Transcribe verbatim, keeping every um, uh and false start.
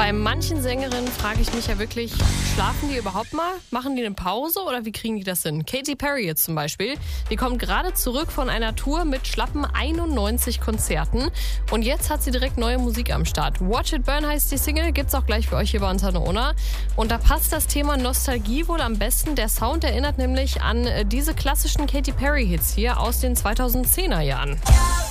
Bei manchen Sängerinnen frage ich mich ja wirklich, schlafen die überhaupt mal? Machen die eine Pause oder wie kriegen die das hin? Katy Perry jetzt zum Beispiel, die kommt gerade zurück von einer Tour mit schlappen einundneunzig Konzerten und jetzt hat sie direkt neue Musik am Start. Watch It Burn heißt die Single, gibt's auch gleich für euch hier bei Antenne Ona. Und da passt das Thema Nostalgie wohl am besten. Der Sound erinnert nämlich an diese klassischen Katy Perry Hits hier aus den zweitausendzehner Jahren.